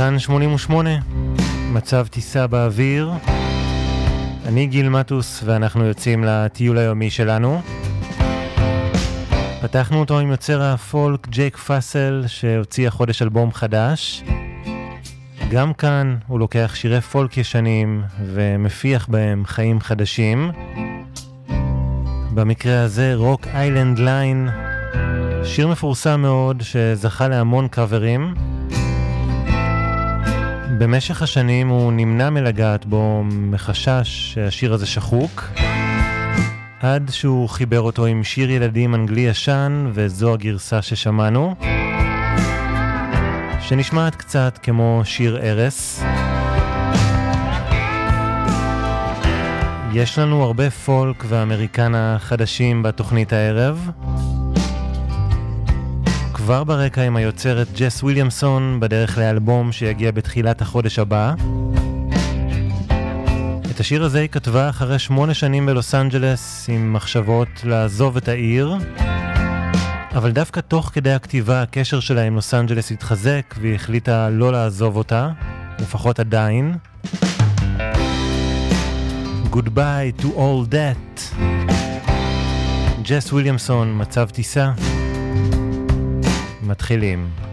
כאן 88, מצב טיסה באוויר. אני גיל מטוס ואנחנו יוצאים לטיול היומי שלנו. פתחנו אותו עם יוצר הפולק ג'ייק פאסל שהוציא החודש אלבום חדש. גם כאן הוא לוקח שירי פולק ישנים ומפיח בהם חיים חדשים. במקרה הזה רוק איילנד ליין, שיר מפורסם מאוד שזכה להמון קאברים. במשך השנים הוא נמנע מלגעת בו מחשש שהשיר הזה שחוק, עד שהוא חיבר אותו עם שיר ילדים אנגלי ישן, וזו הגרסה ששמענו, שנשמעת קצת כמו שיר ארס. יש לנו הרבה פולק ואמריקנה חדשים בתוכנית הערב. כבר ברקע עם היוצרת ג'ס וויליאמסון בדרך לאלבום שיגיע בתחילת החודש הבא. את השיר הזה היא כתבה אחרי 8 שנים בלוס אנג'לס עם מחשבות לעזוב את העיר, אבל דווקא תוך כדי הכתיבה הקשר שלה עם לוס אנג'לס התחזק והיא החליטה לא לעזוב אותה, לפחות עדיין. Goodbye to all that. ג'ס וויליאמסון, מצב טיסה. מתחילים.